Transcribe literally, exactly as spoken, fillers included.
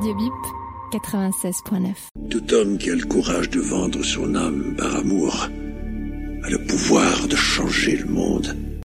Radio Bip, quatre-vingt-seize point neuf. Tout homme qui a le courage de vendre son âme par amour a le pouvoir de changer le monde.